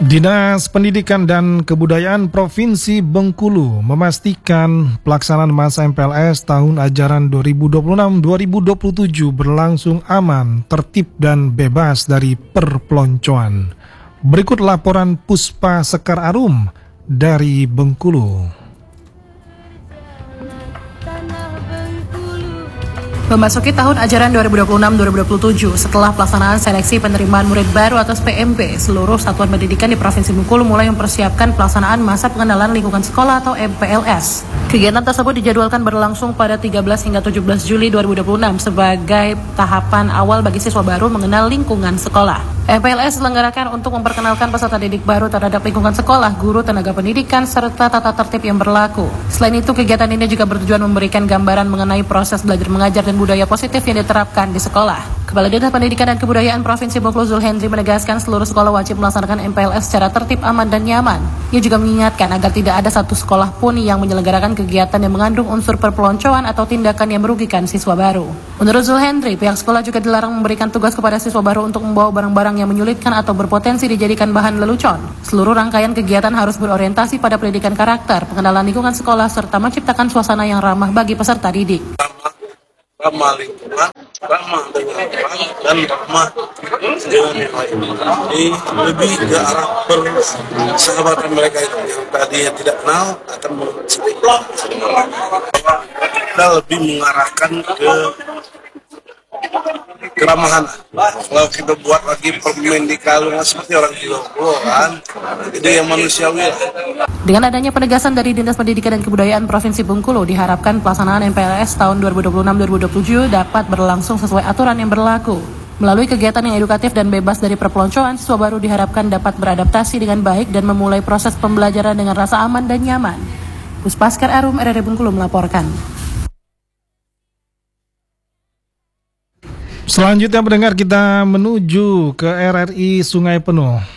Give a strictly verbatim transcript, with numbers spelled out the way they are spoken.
Dinas Pendidikan dan Kebudayaan Provinsi Bengkulu memastikan pelaksanaan masa M P L S tahun ajaran dua ribu dua puluh enam dua ribu dua puluh tujuh berlangsung aman, tertib dan bebas dari perpeloncoan. Berikut laporan Puspa Sekar Arum dari Bengkulu. Memasuki tahun ajaran dua ribu dua puluh enam dua ribu dua puluh tujuh, setelah pelaksanaan seleksi penerimaan murid baru atau P M B, seluruh satuan pendidikan di Provinsi Bengkulu mulai mempersiapkan pelaksanaan masa pengenalan lingkungan sekolah atau M P L S. Kegiatan tersebut dijadwalkan berlangsung pada tiga belas hingga tujuh belas Juli dua ribu dua puluh enam sebagai tahapan awal bagi siswa baru mengenal lingkungan sekolah. M P L S diselenggarakan untuk memperkenalkan peserta didik baru terhadap lingkungan sekolah, guru, tenaga pendidikan, serta tata tertib yang berlaku. Selain itu, kegiatan ini juga bertujuan memberikan gambaran mengenai proses belajar mengajar dan budaya positif yang diterapkan di sekolah. Kepala Dinas Pendidikan dan Kebudayaan Provinsi Bengkulu Zulhendri menegaskan seluruh sekolah wajib melaksanakan M P L S secara tertib, aman, dan nyaman. Ia juga mengingatkan agar tidak ada satu sekolah pun yang menyelenggarakan kegiatan yang mengandung unsur perpeloncoan atau tindakan yang merugikan siswa baru. Menurut Zulhendri, pihak sekolah juga dilarang memberikan tugas kepada siswa baru untuk membawa barang-barang yang menyulitkan atau berpotensi dijadikan bahan lelucon. Seluruh rangkaian kegiatan harus berorientasi pada pendidikan karakter, pengenalan lingkungan sekolah, serta menciptakan suasana yang ramah bagi peserta didik. Ramah lingkungan, ramah dengan orang, dan ramah dengan yang lain. Jadi lebih ke arah persahabatan mereka itu yang tadinya tidak kenal akan sering mengenal. Kita lebih mengarahkan ke keramahan. Kalau kita buat lagi permen di kalung seperti orang Jawa kan, itu yang manusiawi lah. Dengan adanya penegasan dari Dinas Pendidikan dan Kebudayaan Provinsi Bengkulu, diharapkan pelaksanaan M P L S tahun dua ribu dua puluh enam dua ribu dua puluh tujuh dapat berlangsung sesuai aturan yang berlaku. Melalui kegiatan yang edukatif dan bebas dari perpeloncoan, siswa baru diharapkan dapat beradaptasi dengan baik dan memulai proses pembelajaran dengan rasa aman dan nyaman. Puspa Sekar Arum, R R I Bengkulu melaporkan. Selanjutnya pendengar, kita menuju ke R R I Sungai Penuh.